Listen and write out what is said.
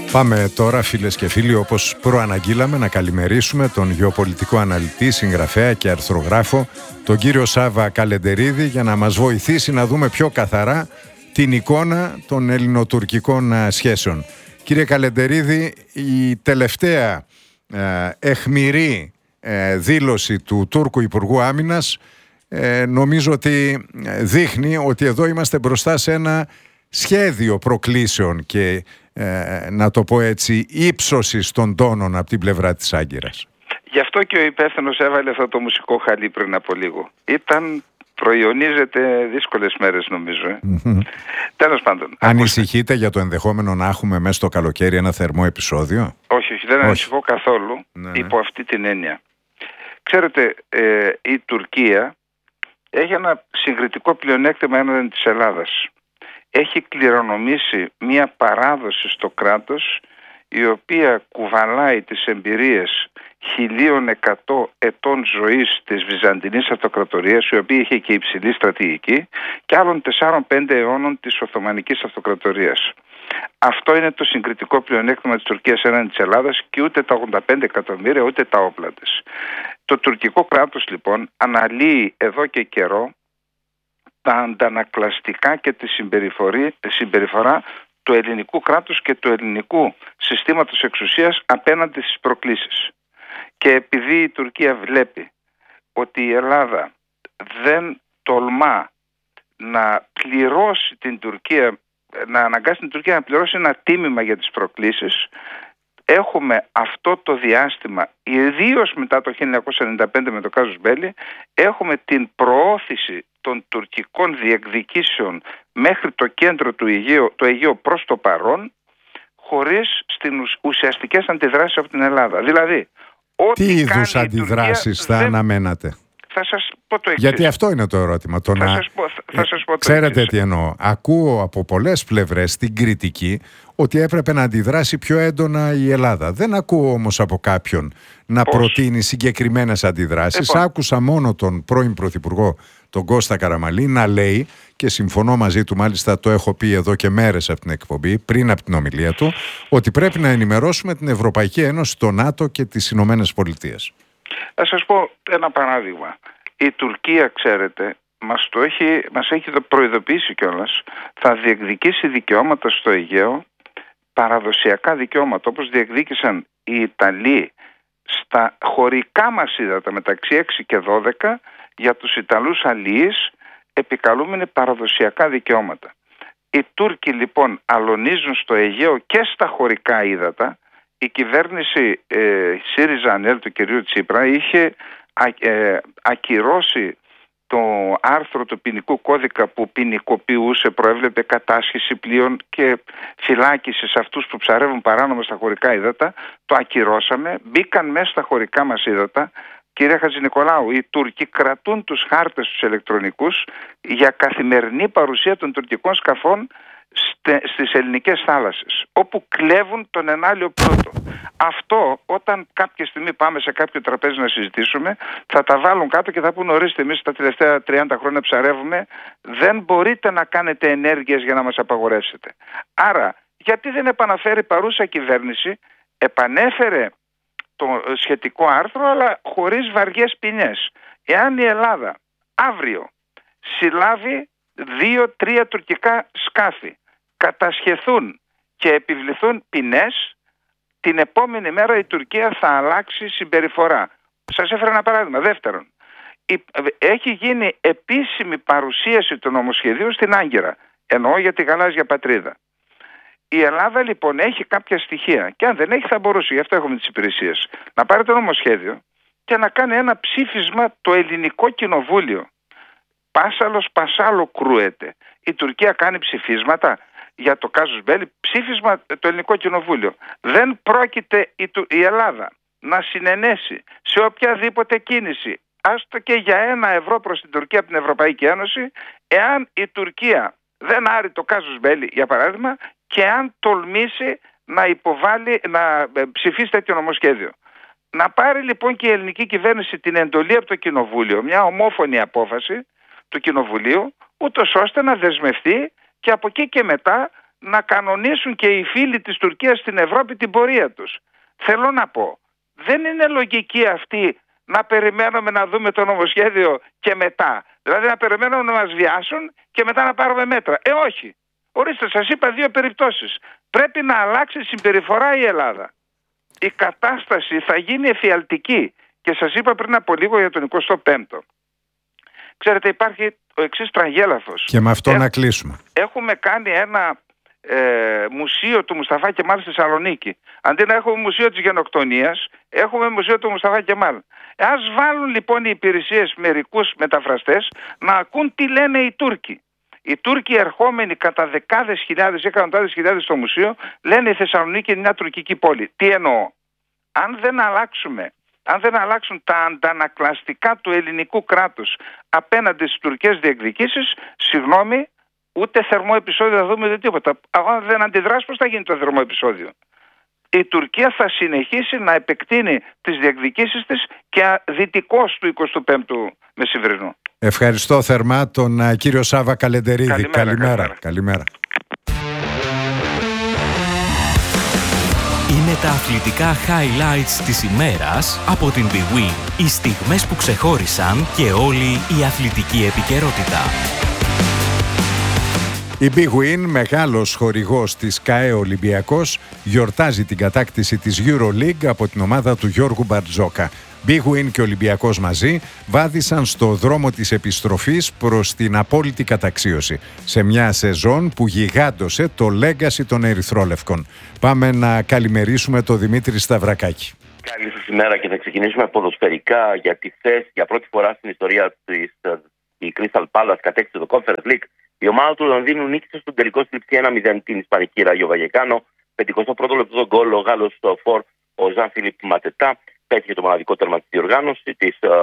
Πάμε τώρα, φίλες και φίλοι, όπως προαναγγείλαμε, να καλημερίσουμε τον γεωπολιτικό αναλυτή, συγγραφέα και αρθρογράφο, τον κύριο Σάβα Καλεντερίδη, για να μας βοηθήσει να δούμε πιο καθαρά την εικόνα των ελληνοτουρκικών σχέσεων. Κύριε Καλεντερίδη, η τελευταία αιχμηρή δήλωση του Τούρκου Υπουργού Άμυνας νομίζω ότι δείχνει ότι εδώ είμαστε μπροστά σε ένα σχέδιο προκλήσεων και να το πω έτσι, ύψωσης των τόνων από την πλευρά της Άγκυρας. Γι' αυτό και ο υπεύθυνος έβαλε αυτό το μουσικό χαλί πριν από λίγο. Προϊονίζεται δύσκολες μέρες, νομίζω. Τέλος πάντων. Ανησυχείτε για το ενδεχόμενο να έχουμε μέσα στο καλοκαίρι ένα θερμό επεισόδιο? Όχι, δεν ανησυχώ καθόλου υπό αυτή την έννοια. Ξέρετε, η Τουρκία έχει ένα συγκριτικό πλεονέκτημα έναντι της Ελλάδας. Έχει κληρονομήσει μια παράδοση στο κράτος η οποία κουβαλάει τις εμπειρίες 1100 ετών ζωής της Βυζαντινής Αυτοκρατορίας, η οποία είχε και υψηλή στρατηγική, και άλλων 4-5 αιώνων της Οθωμανικής Αυτοκρατορίας. Αυτό είναι το συγκριτικό πλεονέκτημα της Τουρκίας έναντι της Ελλάδας, και ούτε τα 85 εκατομμύρια ούτε τα όπλα της. Το τουρκικό κράτος λοιπόν αναλύει εδώ και καιρό τα αντανακλαστικά και τη συμπεριφορά του ελληνικού κράτους και του ελληνικού συστήματος εξουσίας απέναντι στις προκλήσεις. Και επειδή η Τουρκία βλέπει ότι η Ελλάδα δεν τολμά να πληρώσει την Τουρκία, να αναγκάσει την Τουρκία να πληρώσει ένα τίμημα για τις προκλήσεις, έχουμε αυτό το διάστημα, ιδίως μετά το 1995 με το κάζους Μπέλι, έχουμε την προώθηση των τουρκικών διεκδικήσεων μέχρι το κέντρο του Αιγαίου προς το παρόν, χωρίς ουσιαστικές αντιδράσεις από την Ελλάδα. Δηλαδή, τι είδους αντιδράσεις θα αναμένατε? Θα σας πω το εξής. Γιατί αυτό είναι το ερώτημα. Θα σας πω το ξέρετε τι εννοώ. Ακούω από πολλές πλευρές την κριτική ότι έπρεπε να αντιδράσει πιο έντονα η Ελλάδα. Δεν ακούω όμως από κάποιον να προτείνει συγκεκριμένες αντιδράσεις. Άκουσα μόνο τον πρώην Πρωθυπουργό, τον Κώστα Καραμανλή, να λέει, και συμφωνώ μαζί του, μάλιστα το έχω πει εδώ και μέρες από την εκπομπή, πριν από την ομιλία του, ότι πρέπει να ενημερώσουμε την Ευρωπαϊκή Ένωση, το ΝΑΤΟ και τις Ηνωμένες Πολιτείες. Θα σας πω ένα παράδειγμα. Η Τουρκία, ξέρετε, μας έχει προειδοποιήσει κιόλας, θα διεκδικήσει δικαιώματα στο Αιγαίο, παραδοσιακά δικαιώματα, όπως διεκδίκησαν οι Ιταλοί στα χωρικά μας ύδατα μεταξύ 6 και 12, για τους Ιταλούς αλιείς επικαλούμενοι παραδοσιακά δικαιώματα. Οι Τούρκοι λοιπόν αλωνίζουν στο Αιγαίο και στα χωρικά ύδατα. Η κυβέρνηση ΣΥΡΙΖΑ-ΑΝΕΛ του κυρίου Τσίπρα είχε ακυρώσει το άρθρο του ποινικού κώδικα που ποινικοποιούσε, προέβλεπε κατάσχεση πλοίων και φυλάκιση σε αυτούς που ψαρεύουν παράνομα στα χωρικά ύδατα. Το ακυρώσαμε, μπήκαν μέσα στα χωρικά μας ύδατα. Κύριε Χατζηνικολάου, οι Τούρκοι κρατούν τους χάρτες τους ηλεκτρονικούς για καθημερινή παρουσία των τουρκικών σκαφών στις ελληνικές θάλασσες, όπου κλέβουν τον ενάλιο πλούτο. Αυτό, όταν κάποια στιγμή πάμε σε κάποιο τραπέζι να συζητήσουμε, θα τα βάλουν κάτω και θα πούν: ορίστε, εμείς τα τελευταία 30 χρόνια ψαρεύουμε, δεν μπορείτε να κάνετε ενέργειες για να μας απαγορεύσετε. Άρα, γιατί δεν επαναφέρει παρούσα κυβέρνηση, επανέφερε το σχετικό άρθρο, αλλά χωρίς βαριές ποινές. Εάν η Ελλάδα αύριο συλλάβει 2-3 τουρκικά σκάφη, κατασχεθούν και επιβληθούν ποινές, την επόμενη μέρα η Τουρκία θα αλλάξει συμπεριφορά. Σας έφερα ένα παράδειγμα. Δεύτερον, έχει γίνει επίσημη παρουσίαση του νομοσχεδίου στην Άγκυρα. Εννοώ για τη γαλάζια πατρίδα. Η Ελλάδα λοιπόν έχει κάποια στοιχεία, και αν δεν έχει θα μπορούσε, γι' αυτό έχουμε τις υπηρεσίες, να πάρει το νομοσχέδιο και να κάνει ένα ψήφισμα το ελληνικό κοινοβούλιο. Πάσαλος πασάλο κρούεται. Η Τουρκία κάνει ψηφίσματα για το κάζους Μπέλι, ψήφισμα το ελληνικό κοινοβούλιο. Δεν πρόκειται η Ελλάδα να συνενέσει σε οποιαδήποτε κίνηση, άστο και για €1 προς την Τουρκία από την Ευρωπαϊκή Ένωση, εάν η Τουρκία δεν άρει το κάζους Μπέλι, για παράδειγμα, και αν τολμήσει να ψηφίσει τέτοιο νομοσχέδιο. Να πάρει λοιπόν και η ελληνική κυβέρνηση την εντολή από το Κοινοβούλιο, μια ομόφωνη απόφαση του Κοινοβουλίου, ούτως ώστε να δεσμευτεί και από εκεί και μετά να κανονίσουν και οι φίλοι της Τουρκίας στην Ευρώπη την πορεία τους. Θέλω να πω, δεν είναι λογική αυτή να περιμένουμε να δούμε το νομοσχέδιο και μετά. Δηλαδή να περιμένουμε να μας βιάσουν και μετά να πάρουμε μέτρα. Όχι. Ορίστε, σας είπα 2 περιπτώσεις. Πρέπει να αλλάξει συμπεριφορά η Ελλάδα. Η κατάσταση θα γίνει εφιαλτική. Και σας είπα πριν από λίγο για τον 25ο. Ξέρετε, υπάρχει ο εξής τραγέλαφος. Και με αυτό να κλείσουμε. Έχουμε κάνει ένα μουσείο του Μουσταφά Κεμάλ στη Θεσσαλονίκη. Αντί να έχουμε μουσείο της γενοκτονίας, έχουμε μουσείο του Μουσταφά Κεμάλ. Ας βάλουν λοιπόν οι υπηρεσίες μερικούς μεταφραστές να ακούν τι λένε οι Τούρκοι. Οι Τούρκοι ερχόμενοι κατά δεκάδες χιλιάδες ή εκατοντάδες χιλιάδες στο μουσείο λένε η Θεσσαλονίκη είναι μια τουρκική πόλη. Τι εννοώ? Αν δεν αλλάξουν τα αντανακλαστικά του ελληνικού κράτους απέναντι στις τουρκικές διεκδικήσεις, συγγνώμη, ούτε θερμό επεισόδιο θα δούμε, ούτε τίποτα. Αν δεν αντιδράσει, πώς θα γίνει το θερμό επεισόδιο? Η Τουρκία θα συνεχίσει να επεκτείνει τις διεκδικήσεις της και δυτικώς του 25ου μεσημβρινού. Ευχαριστώ θερμά τον κύριο Σάβα Καλεντερίδη. Καλημέρα. Είναι τα αθλητικά highlights της ημέρας από την Big Win. Οι στιγμές που ξεχώρισαν και όλη η αθλητική επικαιρότητα. Η Big Win, μεγάλος χορηγός της ΚΑΕ Ολυμπιακός, γιορτάζει την κατάκτηση της EuroLeague από την ομάδα του Γιώργου Μπαρτζόκα. Big Win και Ολυμπιακός μαζί βάδισαν στο δρόμο της επιστροφής προς την απόλυτη καταξίωση σε μια σεζόν που γιγάντωσε το legacy των Ερυθρόλευκων. Πάμε να καλημερίσουμε τον Δημήτρη Σταυρακάκη. Καλή σας ημέρα και θα ξεκινήσουμε ποδοσφαιρικά γιατί χθες για πρώτη φορά στην ιστορία της η Crystal Palace κατέκτησε το Conference League. Η ομάδα του Λονδίνου νίκησε στον τελικό στη λήψη 1-0 την Ισπανική Ράγιο Βαγεκάνο. 51ο λεπτό γκολ ο Γάλλος φορ ο Ζαν Φιλίπ Ματετά πέτυχε το μοναδικό τέρμα της διοργάνωσης της